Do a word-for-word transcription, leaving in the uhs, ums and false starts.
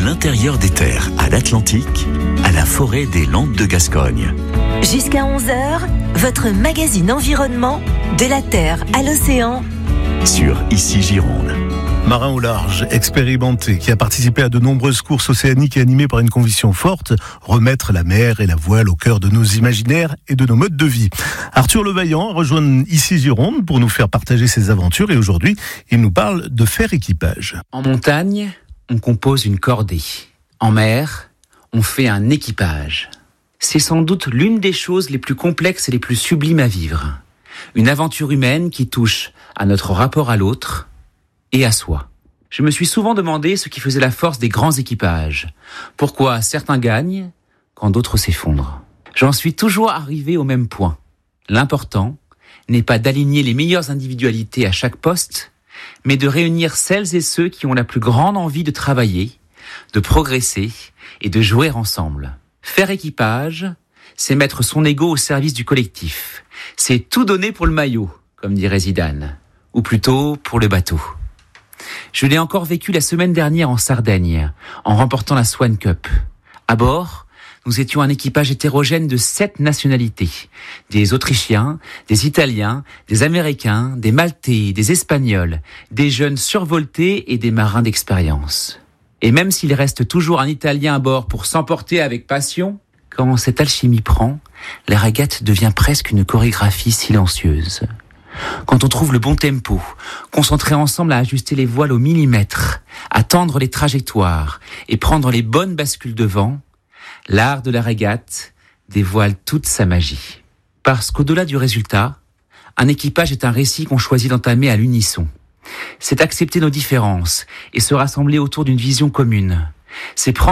l'intérieur des terres, à l'Atlantique, à la forêt des Landes de Gascogne. Jusqu'à onze heures, votre magazine environnement, de la Terre à l'océan, sur Ici Gironde. Marin au large, expérimenté, qui a participé à de nombreuses courses océaniques et animé par une conviction forte, remettre la mer et la voile au cœur de nos imaginaires et de nos modes de vie. Arthur Levaillant rejoint Ici Gironde pour nous faire partager ses aventures et aujourd'hui, il nous parle de faire équipage. En montagne, on compose une cordée. En mer, on fait un équipage. C'est sans doute l'une des choses les plus complexes et les plus sublimes à vivre. Une aventure humaine qui touche à notre rapport à l'autre et à soi. Je me suis souvent demandé ce qui faisait la force des grands équipages. Pourquoi certains gagnent quand d'autres s'effondrent. J'en suis toujours arrivé au même point. L'important n'est pas d'aligner les meilleures individualités à chaque poste, mais de réunir celles et ceux qui ont la plus grande envie de travailler, de progresser et de jouer ensemble. Faire équipage, c'est mettre son ego au service du collectif. C'est tout donner pour le maillot, comme dirait Zidane, ou plutôt pour le bateau. Je l'ai encore vécu la semaine dernière en Sardaigne, en remportant la Swan Cup. À bord, nous étions un équipage hétérogène de sept nationalités. Des Autrichiens, des Italiens, des Américains, des Maltais, des Espagnols, des jeunes survoltés et des marins d'expérience. Et même s'il reste toujours un Italien à bord pour s'emporter avec passion, quand cette alchimie prend, la régate devient presque une chorégraphie silencieuse. Quand on trouve le bon tempo, concentré ensemble à ajuster les voiles au millimètre, à tendre les trajectoires et prendre les bonnes bascules de vent, l'art de la régate dévoile toute sa magie. Parce qu'au-delà du résultat, un équipage est un récit qu'on choisit d'entamer à l'unisson. C'est accepter nos différences et se rassembler autour d'une vision commune. C'est prendre